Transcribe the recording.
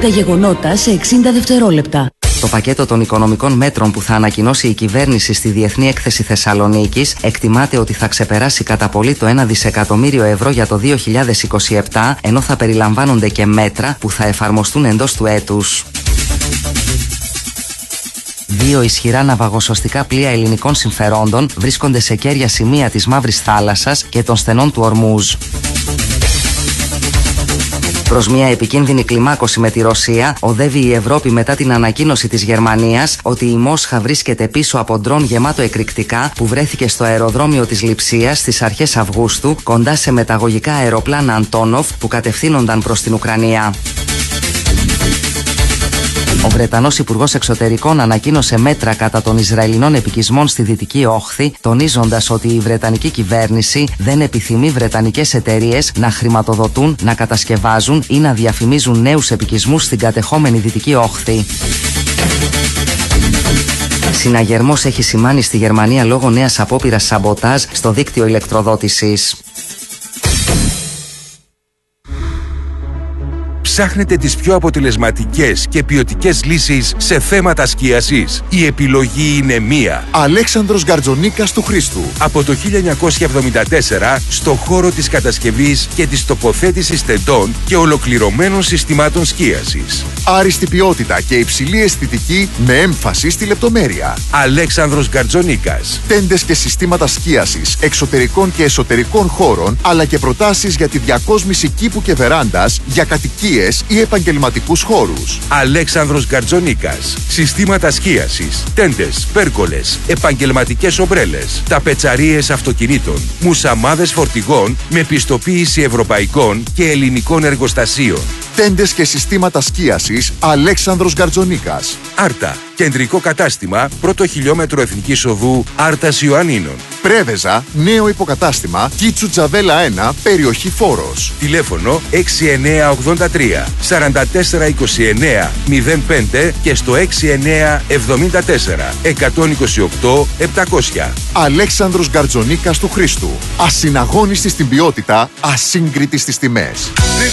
τα γεγονότα σε 60 δευτερόλεπτα. Το πακέτο των οικονομικών μέτρων που θα ανακοινώσει η κυβέρνηση στη Διεθνή Έκθεση Θεσσαλονίκης εκτιμάται ότι θα ξεπεράσει κατά πολύ το 1 δισεκατομμύριο ευρώ για το 2027, ενώ θα περιλαμβάνονται και μέτρα που θα εφαρμοστούν εντός του έτους. 2 ισχυρά ναυαγοσωστικά πλοία ελληνικών συμφερόντων βρίσκονται σε κέρια σημεία της Μαύρης Θάλασσας και των στενών του Ορμούζ. Προς μια επικίνδυνη κλιμάκωση με τη Ρωσία οδεύει η Ευρώπη μετά την ανακοίνωση της Γερμανίας ότι η Μόσχα βρίσκεται πίσω από ντρόν γεμάτο εκρηκτικά που βρέθηκε στο αεροδρόμιο της Λειψίας στις αρχές Αυγούστου κοντά σε μεταγωγικά αεροπλάνα Αντόνοφ που κατευθύνονταν προς την Ουκρανία. Ο Βρετανός Υπουργός Εξωτερικών ανακοίνωσε μέτρα κατά των Ισραηλινών επικισμών στη Δυτική Όχθη, τονίζοντας ότι η Βρετανική κυβέρνηση δεν επιθυμεί βρετανικές εταιρείες να χρηματοδοτούν, να κατασκευάζουν ή να διαφημίζουν νέους επικισμούς στην κατεχόμενη Δυτική Όχθη. Συναγερμός έχει σημάνει στη Γερμανία λόγω νέας απόπειρας σαμποτάζ στο δίκτυο ηλεκτροδότησης. Ψάχνετε τις πιο αποτελεσματικές και ποιοτικές λύσεις σε θέματα σκίασης? Η επιλογή είναι μία. Αλέξανδρος Γκαρτζονίκας του Χρήστου. Από το 1974 στο χώρο της κατασκευής και της τοποθέτησης τεντών και ολοκληρωμένων συστημάτων σκίασης. Άριστη ποιότητα και υψηλή αισθητική με έμφαση στη λεπτομέρεια. Αλέξανδρος Γκαρτζονίκας. Τέντες και συστήματα σκίασης εξωτερικών και εσωτερικών χώρων, αλλά και προτάσεις για τη διακόσμηση κήπου και βεράντας για κατοικίες ή επαγγελματικούς χώρους. Αλέξανδρος Γκαρτζονίκας. Συστήματα σκίασης, τέντες, πέρκολες, επαγγελματικές ομπρέλες, ταπετσαρίες αυτοκινήτων, μουσαμάδες φορτηγών με πιστοποίηση ευρωπαϊκών και ελληνικών εργοστασίων. Τέντες και συστήματα σκίασης Αλέξανδρος Γκαρτζονίκας. Άρτα. Κεντρικό κατάστημα, πρώτο χιλιόμετρο Εθνικής Οδού, Άρτας Ιωαννίνων. Πρέβεζα, νέο υποκατάστημα, Κίτσου Τζαβέλα 1, περιοχή Φόρος. Τηλέφωνο 6983 4429 05 και στο 6974 128 700. Αλέξανδρος Γκαρτζονίκας του Χρήστου. Ασυναγώνιστη στην ποιότητα, ασύγκριτη στις τιμές.